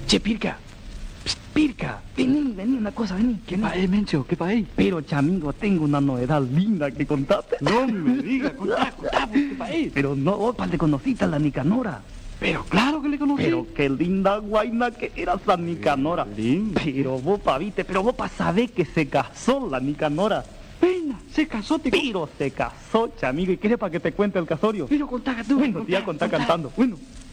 Che, Pirca. Psst, Pirca, vení, una cosa, vení. ¿Qué pa' ahí, Mencho? ¿Qué pa' ahí? Pero, chamigo, tengo una novedad linda que contarte. No me digas, contá, pues, ¿qué pa' ahí? Pero no, vos le conociste a la Nicanora. Pero claro que le conocí. Pero qué linda guaina que era esa Nicanora. Linda. Pero vos, viste, pero vos sabés que se casó la Nicanora. Pena, se casó, te... Pero se casó, chamigo. ¿Y qué es para que te cuente el casorio? Pero contá tú. Bueno, te voy a contar cantando. Bueno.